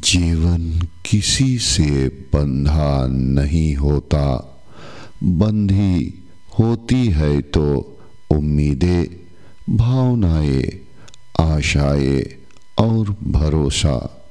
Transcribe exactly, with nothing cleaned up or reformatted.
जीवन किसी से बंधा नहीं होता, बंधी होती है तो उम्मीदें, भावनाएं, आशाएं और भरोसा।